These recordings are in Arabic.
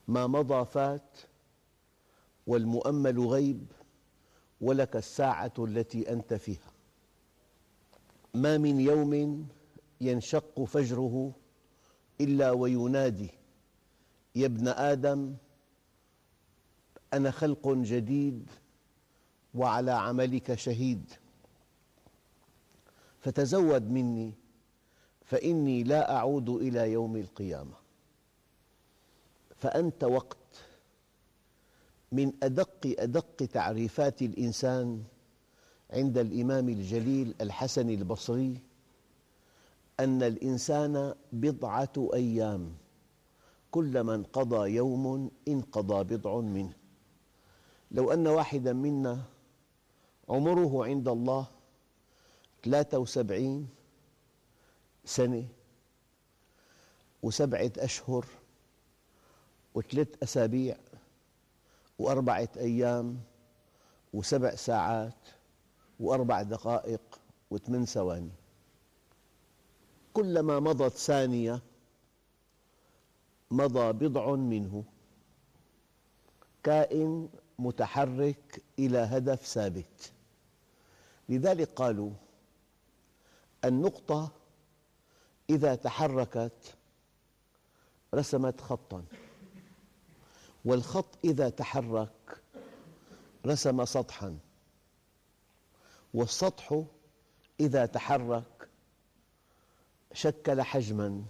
ما مضى فات والمؤمل غيب ولك الساعة التي أنت فيها. ما من يوم ينشق فجره إلا وينادي يا ابن آدم أنا خلق جديد وعلى عملك شهيد، فتزود مني فإني لا أعود إلى يوم القيامة. فأنت وقت من أدق تعريفات الإنسان عند الإمام الجليل الحسن البصري أن الإنسان بضعة أيام، كلما انقضى يوم انقضى بضع منه. لو أن واحدا منا عمره عند الله 73 سنة و7 أشهر و3 أسابيع و4 أيام و7 ساعات و4 دقائق و8 ثواني، كلما مضت ثانية مضى بضع منه، كائن متحرك إلى هدف ثابت. لذلك قالوا النقطة إذا تحركت رسمت خطاً، والخط إذا تحرك رسم سطحاً، والسطح إذا تحرك شكل حجماً،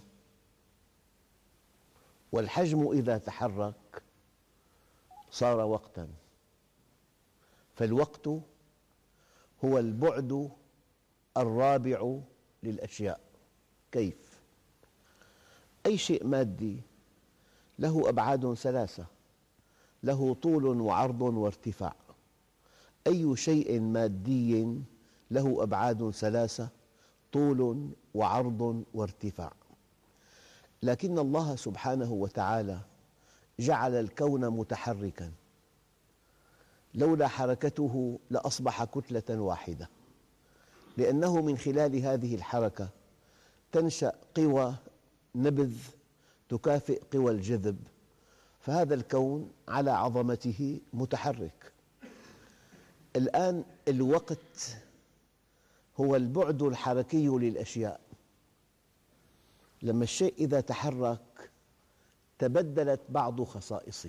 والحجم إذا تحرك صار وقتاً. فالوقت هو البعد الرابع للأشياء. كيف؟ أي شيء مادي له أبعاد ثلاثة، له طول وعرض وارتفاع. أي شيء مادي له أبعاد ثلاثة، طول وعرض وارتفاع. لكن الله سبحانه وتعالى جعل الكون متحركاً، لولا حركته لأصبح كتلة واحدة، لأنه من خلال هذه الحركة تنشأ قوى نبذ تكافئ قوى الجذب، فهذا الكون على عظمته متحرك. الآن الوقت هو البعد الحركي للأشياء. لما الشيء إذا تحرك تبدلت بعض خصائصه.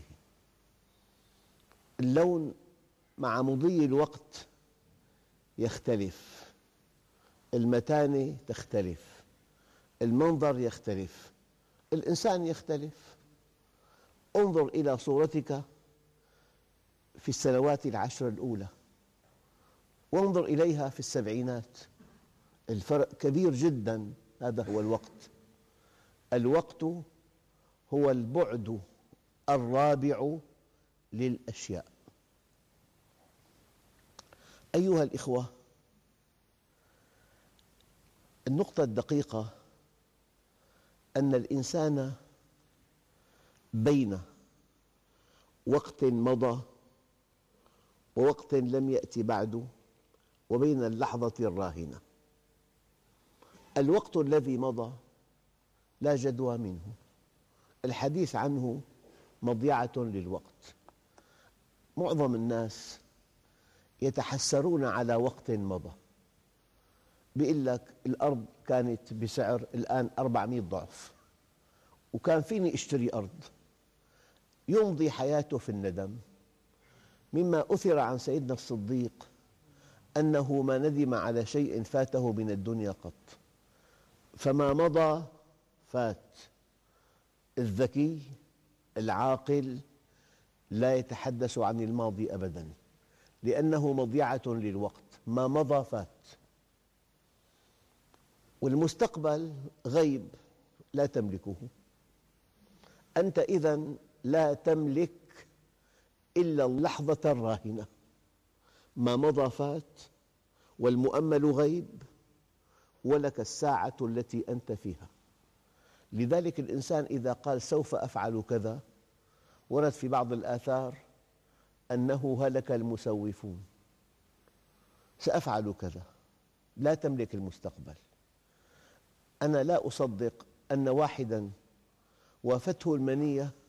اللون مع مضي الوقت يختلف، المتانة تختلف، المنظر يختلف، الإنسان يختلف. انظر إلى صورتك في السنوات العشر الأولى وانظر إليها في السبعينات، الفرق كبير جداً. هذا هو الوقت. الوقت هو البعد الرابع للأشياء. أيها الإخوة، النقطة الدقيقة أن الإنسان بين وقت مضى ووقت لم يأتي بعد، وبين اللحظة الراهنة. الوقت الذي مضى لا جدوى منه، الحديث عنه مضيعة للوقت. معظم الناس يتحسرون على وقت مضى، بيقول لك الأرض كانت بسعر الآن 400 ضعف وكان فيني أشتري أرض. يمضي حياته في الندم. مما أثر عن سيدنا الصديق أنه ما ندم على شيء فاته من الدنيا قط. فما مضى فات. الذكي العاقل لا يتحدث عن الماضي أبداً، لأنه مضيعة للوقت. ما مضى فات. والمستقبل غيب لا تملكه. أنت إذن لا تملك إلا اللحظة الراهنة. ما مضى فات والمؤمل غيب ولك الساعة التي أنت فيها. لذلك الإنسان إذا قال سوف أفعل كذا، ورد في بعض الآثار أنه هلك المسوفون. سأفعل كذا، لا تملك المستقبل. أنا لا أصدق أن واحداً وافته المنية